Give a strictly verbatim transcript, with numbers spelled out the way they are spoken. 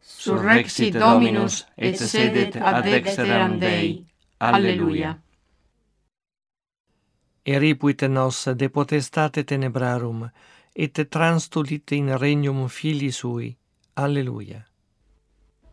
surrexit Dominus, et sedet ad dexteram Dei. Alleluia. Eripuit nos de potestate tenebrarum, et transtulit in regnum Filii Sui. Alleluia.